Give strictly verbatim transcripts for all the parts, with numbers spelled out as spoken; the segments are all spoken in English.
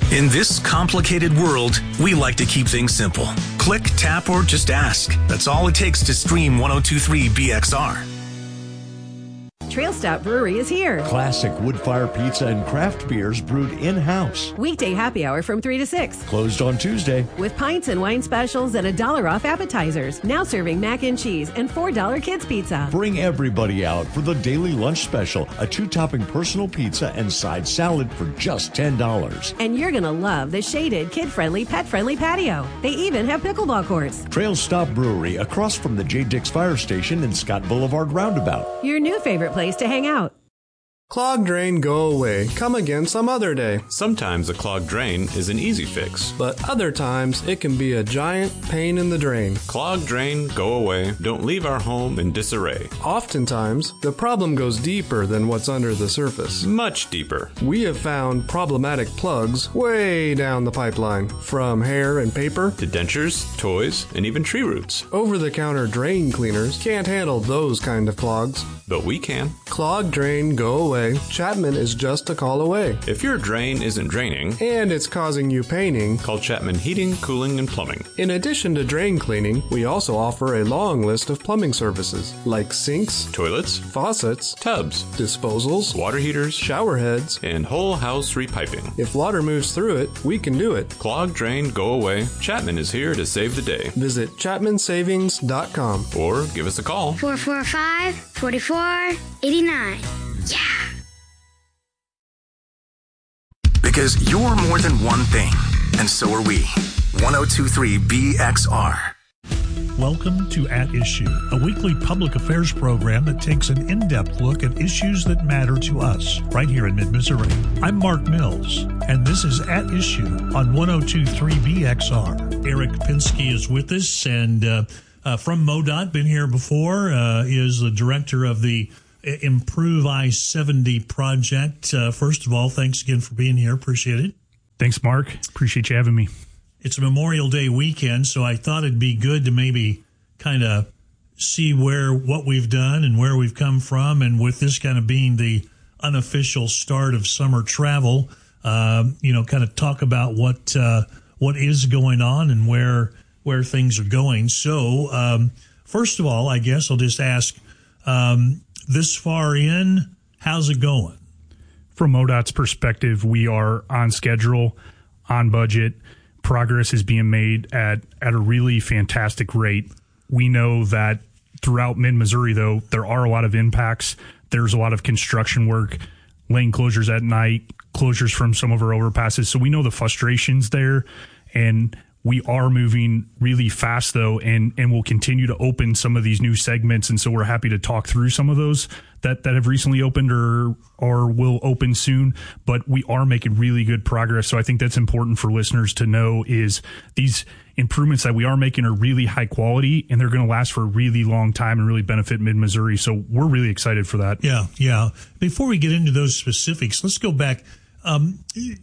In this complicated world, we like to keep things simple. Click, tap, or just ask. That's all it takes to stream ten twenty-three B X R. Trail Stop Brewery is here. Classic wood-fire pizza and craft beers brewed in-house. Weekday happy hour from three to six. Closed on Tuesday. With pints and wine specials and a dollar off appetizers. Now serving mac and cheese and four dollar kids pizza. Bring everybody out for the daily lunch special, a two-topping personal pizza and side salad for just ten dollars. And you're going to love the shaded, kid-friendly, pet-friendly patio. They even have pickleball courts. Trail Stop Brewery, across from the J. Dix Fire Station and Scott Boulevard Roundabout. Your new favorite place to hang out. Clogged drain, go away. Come again some other day. Sometimes a clogged drain is an easy fix. But other times, it can be a giant pain in the drain. Clogged drain, go away. Don't leave our home in disarray. Oftentimes, the problem goes deeper than what's under the surface. Much deeper. We have found problematic plugs way down the pipeline. From hair and paper to dentures, toys, and even tree roots. Over-the-counter drain cleaners can't handle those kind of clogs. But we can. Clogged drain, go away. Chapman is just a call away. If your drain isn't draining and it's causing you paining, call Chapman Heating, Cooling, and Plumbing. In addition to drain cleaning, we also offer a long list of plumbing services like sinks, toilets, faucets, tubs, disposals, water heaters, shower heads, and whole house repiping. If water moves through it, we can do it. Clogged drain, go away. Chapman is here to save the day. Visit chapman savings dot com or give us a call. four four five, four four eight nine. Yeah. Because you're more than one thing, and so are we. ten twenty-three B X R. Welcome to At Issue, a weekly public affairs program that takes an in-depth look at issues that matter to us, right here in mid-Missouri. I'm Mark Mills, and this is At Issue on ten twenty-three B X R. Eric Pinsky is with us, and uh, uh, from MoDOT, been here before, uh, is the director of the Improve I seventy project. Uh, first of all, thanks again for being here. Appreciate it. Thanks, Mark. Appreciate you having me. It's a Memorial Day weekend, so I thought it'd be good to maybe kind of see where what we've done and where we've come from, and with this kind of being the unofficial start of summer travel, uh, you know, kind of talk about what uh, what is going on and where where things are going. So, um, first of all, I guess I'll just ask. Um, This far in, how's it going? From MoDOT's perspective, we are on schedule, on budget. Progress is being made at, at a really fantastic rate. We know that throughout mid-Missouri, though, there are a lot of impacts. There's a lot of construction work, lane closures at night, closures from some of our overpasses. So we know the frustration's there, and we are moving really fast, though, and, and we'll continue to open some of these new segments. And so we're happy to talk through some of those that, that have recently opened or or will open soon. But we are making really good progress. So I think that's important for listeners to know is these improvements that we are making are really high quality, and they're going to last for a really long time and really benefit mid-Missouri. So we're really excited for that. Yeah, yeah. Before we get into those specifics, let's go back. Um,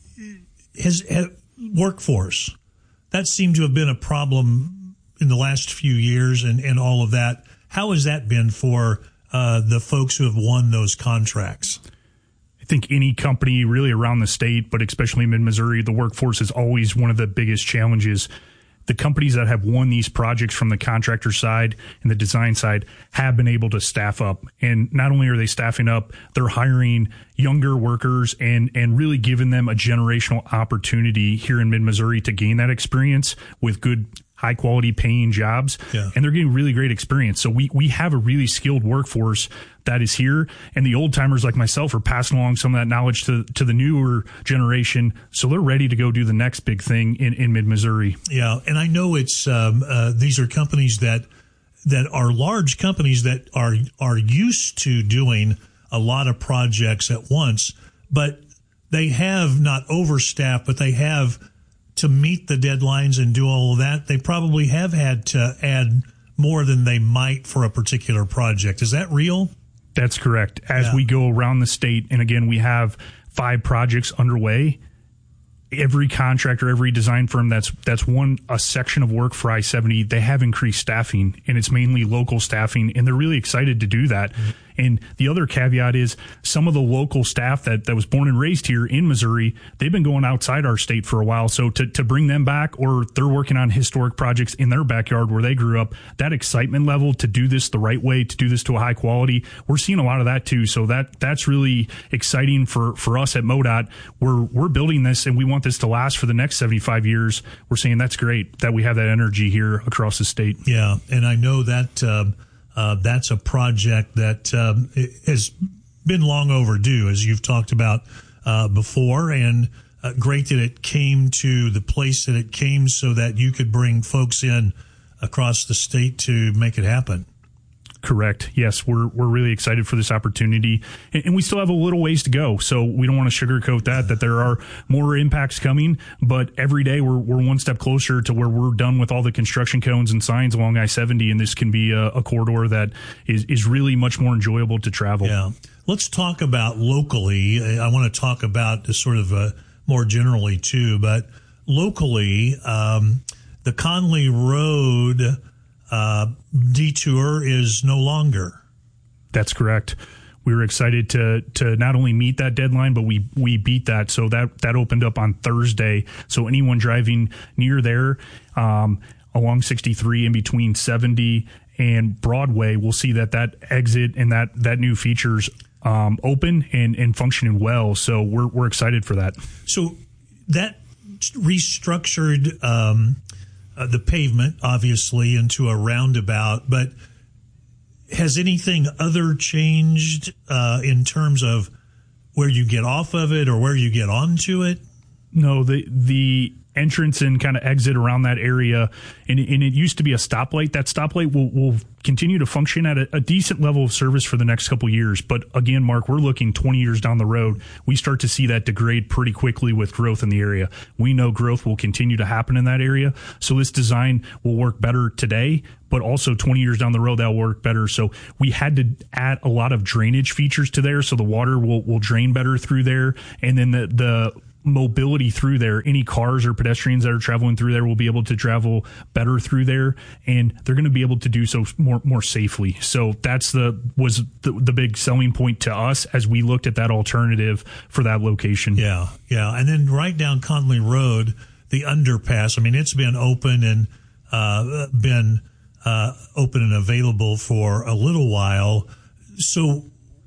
has, has workforce. That seemed to have been a problem in the last few years and, and all of that. How has that been for uh, the folks who have won those contracts? I think any company really around the state, but especially mid-Missouri, the workforce is always one of the biggest challenges. The companies that have won these projects from the contractor side and the design side have been able to staff up. And not only are they staffing up, they're hiring younger workers and, and really giving them a generational opportunity here in mid-Missouri to gain that experience with good, high quality paying jobs. Yeah. And they're getting really great experience. So we, we have a really skilled workforce that is here, and the old timers like myself are passing along some of that knowledge to, to the newer generation. So they're ready to go do the next big thing in, in mid-Missouri. Yeah. And I know it's, um, uh, these are companies that, that are large companies that are, are used to doing a lot of projects at once, but they have not overstaffed, but they have to meet the deadlines and do all of that. They probably have had to add more than they might for a particular project. Is that real? That's correct. As Yeah. we go around the state, and again, we have five projects underway. Every contractor, every design firm that's that's won a section of work for I seventy, they have increased staffing, and it's mainly local staffing, and they're really excited to do that. Mm-hmm. And the other caveat is some of the local staff that, that was born and raised here in Missouri, they've been going outside our state for a while. So to, to bring them back, or they're working on historic projects in their backyard where they grew up, that excitement level to do this the right way, to do this to a high quality, we're seeing a lot of that too. So that that's really exciting for, for us at MoDOT. We're, we're building this and we want this to last for the next seventy-five years. We're saying that's great that we have that energy here across the state. Yeah. And I know that, uh, uh, that's a project that, um, has been long overdue, as you've talked about, uh, before, and, uh, great that it came to the place that it came so that you could bring folks in across the state to make it happen. Correct. Yes, we're we're really excited for this opportunity, and, and we still have a little ways to go. So we don't want to sugarcoat that that there are more impacts coming, but every day we're we're one step closer to where we're done with all the construction cones and signs along I seventy, and this can be a, a corridor that is is really much more enjoyable to travel. Yeah. Let's talk about locally. I want to talk about this sort of uh, more generally too, but locally, um, the Conley Road Uh, detour is no longer. That's correct. We were excited to to not only meet that deadline, but we we beat that. So that that opened up on Thursday. So anyone driving near there, um, along sixty-three in between seventy and Broadway, will see that that exit and that that new features um, open and and functioning well. So we're we're excited for that. So that restructured Um Uh, the pavement, obviously, into a roundabout, but has anything other changed uh, in terms of where you get off of it or where you get onto it? No, the the entrance and kind of exit around that area, and, and it used to be a stoplight. That stoplight will, will continue to function at a, a decent level of service for the next couple of years. But again, Mark, we're looking twenty years down the road. We start to see that degrade pretty quickly with growth in the area. We know growth will continue to happen in that area. So this design will work better today, but also twenty years down the road, that'll work better. So we had to add a lot of drainage features to there. So the water will, will drain better through there. And then the, the, mobility through there, any cars or pedestrians that are traveling through there will be able to travel better through there, and they're going to be able to do so more more safely. So that's the was the, the big selling point to us as we looked at that alternative for that location. Yeah, yeah. And then right down Conley Road, the underpass, I mean, it's been open and uh, been uh, open and available for a little while. So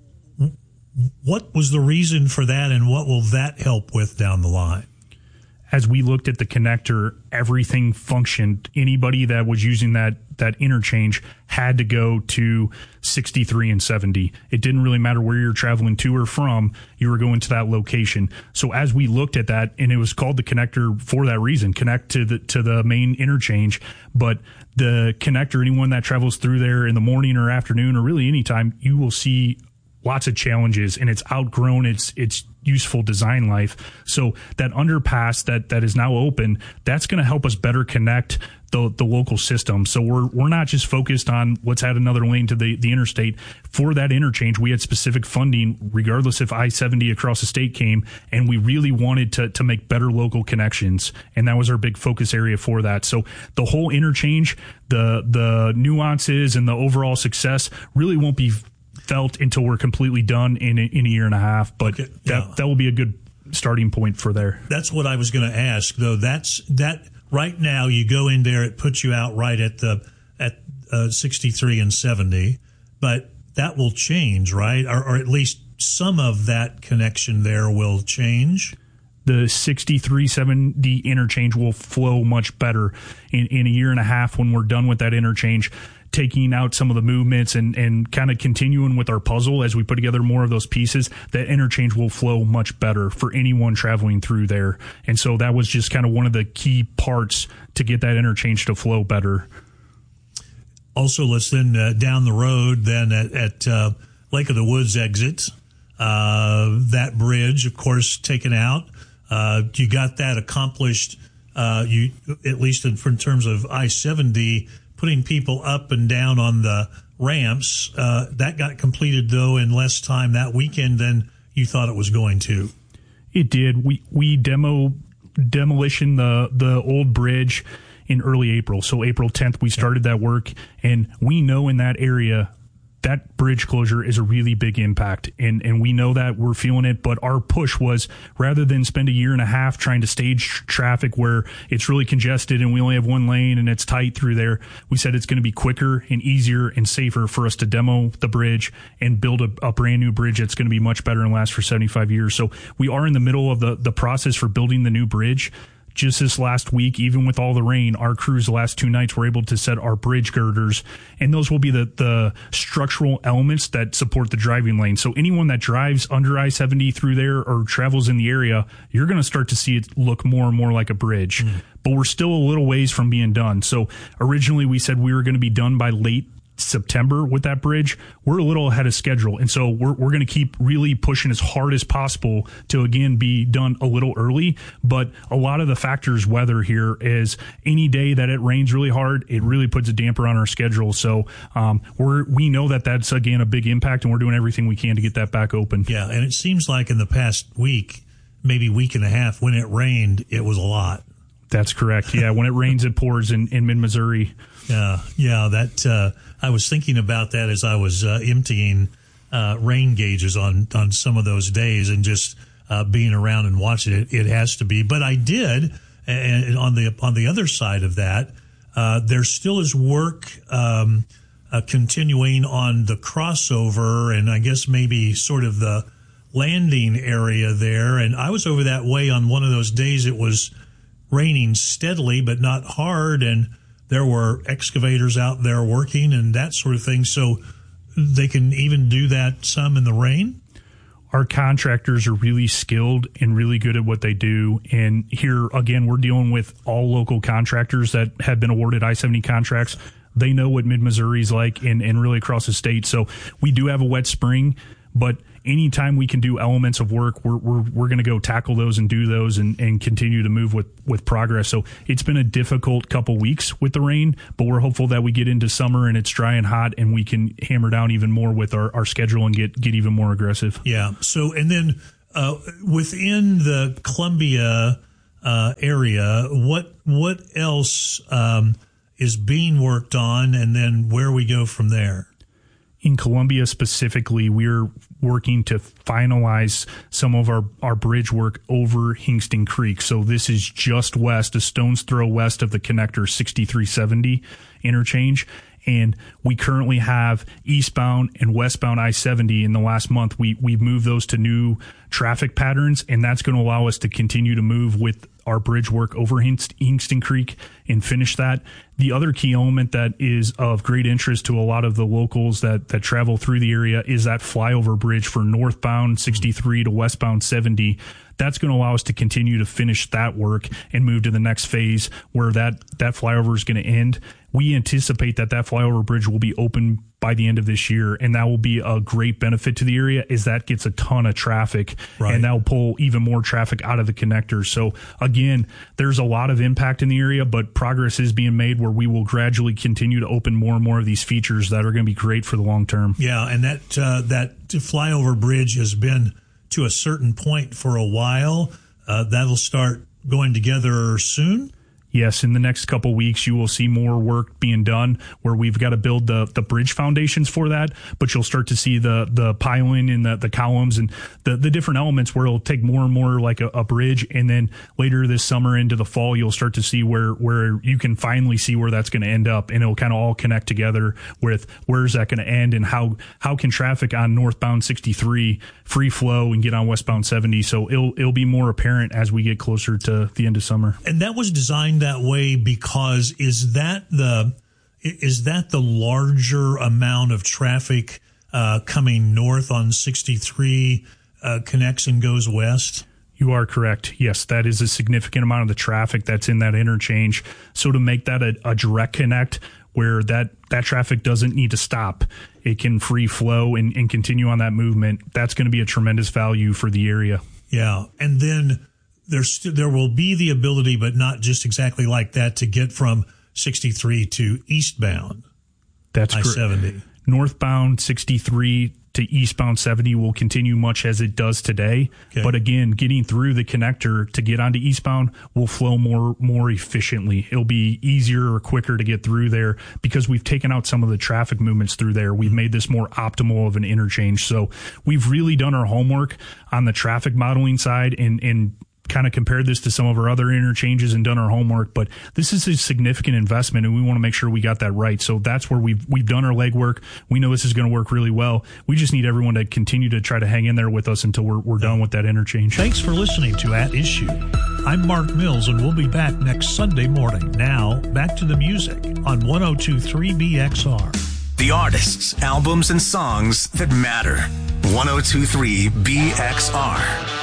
what was the reason for that, and what will that help with down the line? As we looked at the connector, everything functioned. Anybody that was using that that interchange had to go to sixty-three and seventy. It didn't really matter where you're traveling to or from, you were going to that location. So as we looked at that, and it was called the connector for that reason, connect to the to the main interchange, but the connector, anyone that travels through there in the morning or afternoon or really anytime, you will see lots of challenges, and it's outgrown its its useful design life. So that underpass that that is now open, that's going to help us better connect the the local system. So we're we're not just focused on let's add another lane to the the interstate. For that interchange, we had specific funding, regardless if I seventy across the state came, and we really wanted to to make better local connections, and that was our big focus area for that. So the whole interchange, the the nuances and the overall success really won't be felt until we're completely done in a, in a year and a half, but okay, that yeah. that will be a good starting point for there. That's what I was going to ask, though. That's that right now. You go in there, it puts you out right at the at uh, sixty-three and seventy, but that will change, right? Or, or at least some of that connection there will change. The sixty-three seventy interchange will flow much better in, in a year and a half when we're done with that interchange, taking out some of the movements and, and kind of continuing with our puzzle as we put together more of those pieces. That interchange will flow much better for anyone traveling through there. And so that was just kind of one of the key parts to get that interchange to flow better. Also, let's then uh, down the road then at, at uh, Lake of the Woods exit, uh, that bridge, of course, taken out. Uh, you got that accomplished, uh, you at least in, in terms of I seventy, putting people up and down on the ramps. Uh, that got completed, though, in less time that weekend than you thought it was going to. It did. We we demo demolition the the old bridge in early April. So April tenth, we started that work, and we know in that area that bridge closure is a really big impact, and and we know that, we're feeling it. But our push was, rather than spend a year and a half trying to stage traffic where it's really congested and we only have one lane and it's tight through there, we said it's going to be quicker and easier and safer for us to demo the bridge and build a, a brand new bridge that's going to be much better and last for seventy-five years. So we are in the middle of the the process for building the new bridge. Just this last week, even with all the rain, our crews the last two nights were able to set our bridge girders, and those will be the, the structural elements that support the driving lane. So anyone that drives under I seventy through there or travels in the area, you're going to start to see it look more and more like a bridge. Mm. But we're still a little ways from being done. So originally we said we were going to be done by late September with that bridge. We're a little ahead of schedule, and so we're we're going to keep really pushing as hard as possible to again be done a little early. But a lot of the factors, weather here, is any day that it rains really hard, it really puts a damper on our schedule. So um, we're we know that that's again a big impact, and we're doing everything we can to get that back open. Yeah, and it seems like in the past week, maybe week and a half, when it rained, it was a lot. That's correct. Yeah, when it rains, it pours in, in mid-Missouri. Yeah, yeah. That uh, I was thinking about that as I was uh, emptying uh, rain gauges on, on some of those days, and just uh, being around and watching it. It has to be, but I did. And on the on the other side of that, uh, there still is work um, uh, continuing on the crossover, and I guess maybe sort of the landing area there. And I was over that way on one of those days. It was raining steadily, but not hard, and there were excavators out there working and that sort of thing. So they can even do that some in the rain. Our contractors are really skilled and really good at what they do. And here, again, we're dealing with all local contractors that have been awarded I seventy contracts. They know what mid-Missouri's like, and, and really across the state. So we do have a wet spring, but anytime we can do elements of work, we're we're we're going to go tackle those and do those and, and continue to move with, with progress. So it's been a difficult couple weeks with the rain, but we're hopeful that we get into summer and it's dry and hot, and we can hammer down even more with our, our schedule and get, get even more aggressive. Yeah. So, and then uh, within the Columbia uh, area, what what else um, is being worked on, and then where we go from there? In Columbia specifically, we're working to finalize some of our, our bridge work over Hingston Creek. So this is just west, a stone's throw west of the connector sixty-three seventy interchange. And we currently have eastbound and westbound I seventy. In the last month, we, we've moved those to new traffic patterns, and that's going to allow us to continue to move with our bridge work over Hingston Creek and finish that. The other key element that is of great interest to a lot of the locals that, that travel through the area is that flyover bridge for northbound sixty-three to westbound seventy. That's going to allow us to continue to finish that work and move to the next phase where that, that flyover is going to end. We anticipate that that flyover bridge will be open by the end of this year, and that will be a great benefit to the area, is that gets a ton of traffic, right, and that will pull even more traffic out of the connector. So again, there's a lot of impact in the area, but progress is being made where we will gradually continue to open more and more of these features that are going to be great for the long term. Yeah, and that uh, that flyover bridge has been to a certain point for a while. Uh, that'll start going together soon. Yes, in the next couple weeks, you will see more work being done where we've got to build the, the bridge foundations for that, but you'll start to see the the piling and the, the columns and the, the different elements where it'll take more and more like a, a bridge. And then later this summer into the fall, you'll start to see where, where you can finally see where that's going to end up, and it'll kind of all connect together with where's that going to end and how, how can traffic on northbound sixty-three free flow and get on westbound seventy. So it'll, it'll be more apparent as we get closer to the end of summer. And that was designed that way because is that the is that the larger amount of traffic uh, coming north on sixty-three uh, connects and goes west? You are correct. Yes, that is a significant amount of the traffic that's in that interchange. So to make that a, a direct connect where that, that traffic doesn't need to stop, it can free flow and, and continue on that movement, that's going to be a tremendous value for the area. Yeah, and then There's st- there will be the ability, but not just exactly like that, to get from sixty-three to eastbound. That's I seventy. northbound sixty-three to eastbound seventy will continue much as it does today. Okay. But again, getting through the connector to get onto eastbound will flow more more efficiently. It'll be easier or quicker to get through there because we've taken out some of the traffic movements through there. We've made this more optimal of an interchange. So we've really done our homework on the traffic modeling side and, and kind of compared this to some of our other interchanges and done our homework, but this is a significant investment and we want to make sure we got that right. So that's where we've we've done our legwork. We know this is going to work really well. We just need everyone to continue to try to hang in there with us until we're we're done with that interchange. Thanks for listening to At Issue. I'm Mark Mills and we'll be back next Sunday morning. Now, back to the music on one oh two point three B X R. The artists, albums, and songs that matter. one oh two point three B X R.